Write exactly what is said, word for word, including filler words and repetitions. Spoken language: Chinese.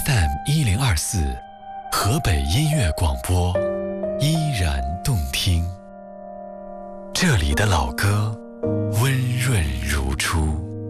F M 一零二四，河北音乐广播，依然动听。这里的老歌